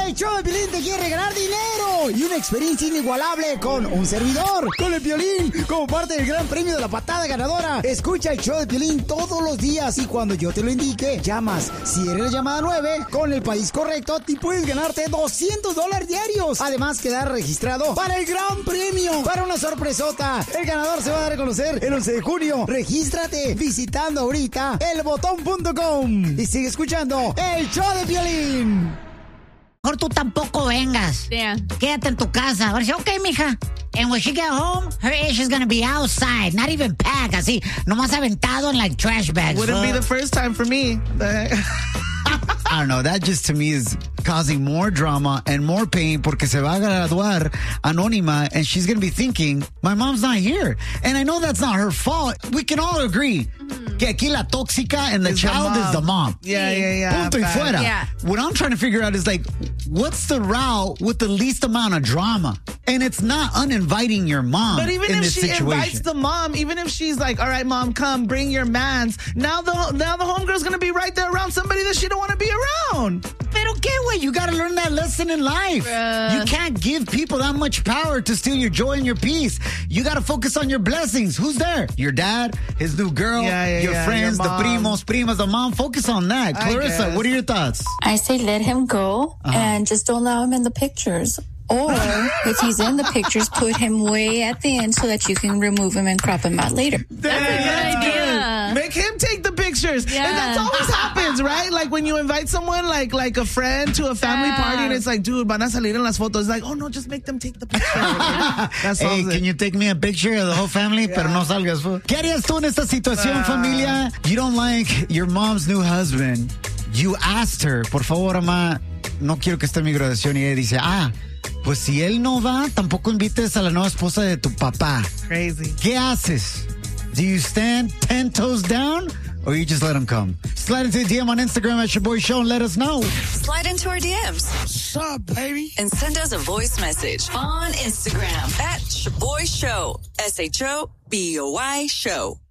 El show de Piolín te quiere ganar dinero y una experiencia inigualable con un servidor, con el Piolín, como parte del gran premio de la patada ganadora. Escucha el show de Piolín todos los días y cuando yo te lo indique, llamas. Si eres la llamada 9, con el país correcto, te puedes ganarte $200 diarios. Además, quedar registrado para el gran premio, para una sorpresota. El ganador se va a dar a conocer el 11 de junio. Regístrate visitando ahorita elbotón.com y sigue escuchando el show de Piolín. Mejor tú tampoco vengas. Yeah. Quédate en tu casa. Ahora sí, okay, mija. And when she get home, her ish is gonna be outside, not even packed, así, nomás aventado en like trash bags. Wouldn't be the first time for me. I don't know, that just to me is causing more drama and more pain porque se va a graduar anónima and she's going to be thinking, my mom's not here. And I know that's not her fault. We can all agree que aquí la tóxica and the child is the mom. Yeah. Punto y fuera. Yeah. What I'm trying to figure out is like, what's the route with the least amount of drama? And it's not uninviting your mom But even in if this she situation. invites the mom, even if she's like, all right, mom, come, bring your mans. Now the homegirl's going to be right there around somebody that she don't want to be around. Pero qué, güey, you gotta learn that lesson in life. You can't give people that much power to steal your joy and your peace. You gotta focus on your blessings. Who's there? Your dad, his new girl, your friends, your the primos, primas, the mom. Focus on that. Clarissa, what are your thoughts? I say let him go and just don't allow him in the pictures. Or if he's in the pictures, put him way at the end so that you can remove him and crop him out later. That's a good idea. Make him take the pictures. Yeah. And that always happens, right? Like when you invite someone like a friend to a family party and it's like, dude, van a salir en las fotos. It's like, oh no, just make them take the picture. That's Hey, can you take me a picture of the whole family? Pero no salgas. ¿Qué harías tú en esta situación, familia? You don't like your mom's new husband. You asked her, por favor, mamá, no quiero que esté en mi graduación. Y ella dice, pues si él no va, tampoco invites a la nueva esposa de tu papá. Crazy. ¿Qué haces? Do you stand 10 toes down or you just let him come? Slide into the DM on Instagram at Your Boy Show and let us know. Slide into our DMs. What's up, baby? And send us a voice message on Instagram at Shaboy Show. SHOBOY Show.